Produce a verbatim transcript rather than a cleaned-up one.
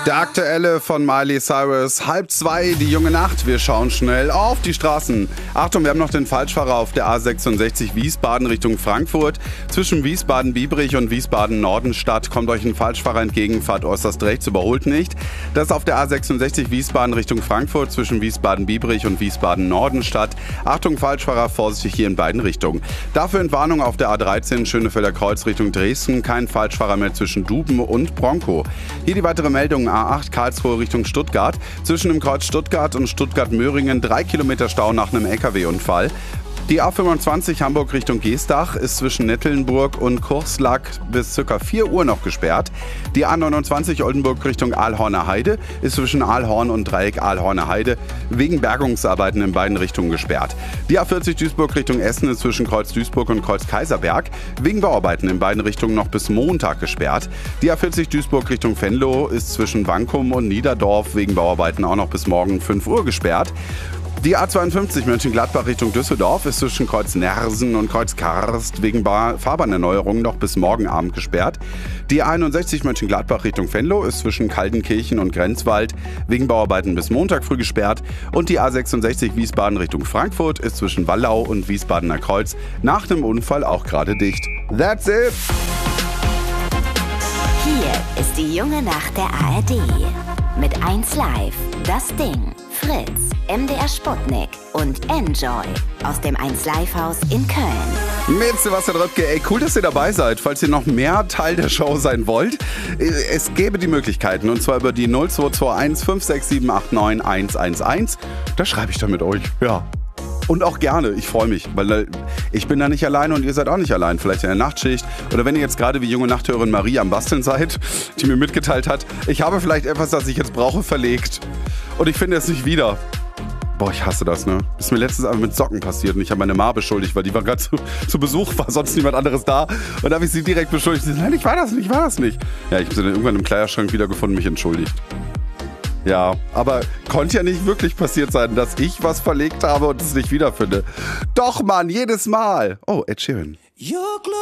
Der aktuelle von Miley Cyrus, halb zwei, die junge Nacht. Wir schauen schnell auf die Straßen. Achtung, wir haben noch den Falschfahrer auf der A sechsundsechzig Wiesbaden Richtung Frankfurt. Zwischen Wiesbaden-Biebrich und Wiesbaden-Nordenstadt kommt euch ein Falschfahrer entgegen, fahrt äußerst rechts, überholt nicht. Das auf der A sechsundsechzig Wiesbaden Richtung Frankfurt zwischen Wiesbaden-Biebrich und Wiesbaden-Nordenstadt. Achtung, Falschfahrer, vorsichtig hier in beiden Richtungen. Dafür Entwarnung auf der A dreizehn Schönefelder Kreuz Richtung Dresden. Kein Falschfahrer mehr zwischen Duben und Bronkow. Hier die weitere Meldung. A acht Karlsruhe Richtung Stuttgart. Zwischen dem Kreuz Stuttgart und Stuttgart-Möhringen drei Kilometer Stau nach einem L K W-Unfall. Die A fünfundzwanzig Hamburg Richtung Geestach ist zwischen Nettelnburg und Kurslack bis ca. vier Uhr noch gesperrt. Die A neunundzwanzig Oldenburg Richtung Aalhorner Heide ist zwischen Aalhorn und Dreieck Aalhorner Heide wegen Bergungsarbeiten in beiden Richtungen gesperrt. Die A vierzig Duisburg Richtung Essen ist zwischen Kreuz Duisburg und Kreuz Kaiserberg wegen Bauarbeiten in beiden Richtungen noch bis Montag gesperrt. Die A vierzig Duisburg Richtung Venlo ist zwischen Wankum und Niederdorf wegen Bauarbeiten auch noch bis morgen fünf Uhr gesperrt. Die A zweiundfünfzig Mönchengladbach Richtung Düsseldorf ist zwischen Kreuz Nersen und Kreuz Karst wegen Fahrbahnerneuerung noch bis morgen Abend gesperrt. Die A einundsechzig Mönchengladbach Richtung Venlo ist zwischen Kaltenkirchen und Grenzwald wegen Bauarbeiten bis Montag früh gesperrt. Und die A sechsundsechzig Wiesbaden Richtung Frankfurt ist zwischen Wallau und Wiesbadener Kreuz nach dem Unfall auch gerade dicht. That's it! Hier ist die junge Nacht der A R D. Mit eins Live, das Ding, Fritz, M D R Sputnik und Enjoy aus dem eins Live Haus in Köln. Mit Sebastian Röpke, ey, cool, dass ihr dabei seid. Falls ihr noch mehr Teil der Show sein wollt, es gäbe die Möglichkeiten, und zwar über die null zwei zwei eins fünf sechs sieben acht neun eins eins eins. Da schreibe ich dann mit euch, ja. Und auch gerne, ich freue mich, weil ich bin da nicht alleine und ihr seid auch nicht allein. Vielleicht in der Nachtschicht oder wenn ihr jetzt gerade wie junge Nachthörerin Marie am Basteln seid, die mir mitgeteilt hat, ich habe vielleicht etwas, das ich jetzt brauche, verlegt und ich finde es nicht wieder. Boah, ich hasse das, ne? Das ist mir letztens einfach mit Socken passiert und ich habe meine Ma beschuldigt, weil die war gerade zu, zu Besuch, war sonst niemand anderes da. Und da habe ich sie direkt beschuldigt. Sie sagt, nein, ich war das nicht, ich war das nicht. Ja, ich habe sie dann irgendwann im Kleiderschrank wiedergefunden, mich entschuldigt. Ja, aber konnte ja nicht wirklich passiert sein, dass ich was verlegt habe und es nicht wiederfinde. Doch, Mann, jedes Mal. Oh, Ed Sheeran.